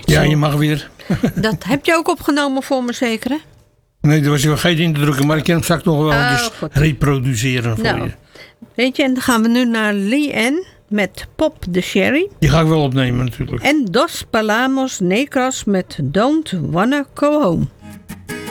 Ja, Zo. je mag weer. Dat heb je ook opgenomen voor me, zeker, hè? Nee, daar was je vergeten in te drukken, maar ik kan hem straks nog wel dus goed. reproduceren voor Nou, je. weet je, en dan gaan we nu naar Lee Ann met Pop the Sherry. Die ga ik wel opnemen natuurlijk. En Dos Palamos Negros met Don't Wanna Go Home.